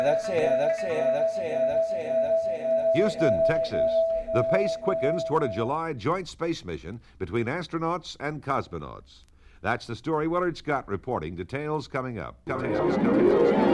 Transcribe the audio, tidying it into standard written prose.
Houston, Texas. The pace quickens toward a July joint space mission between astronauts and cosmonauts. That's the story. Willard Scott reporting. Details coming up.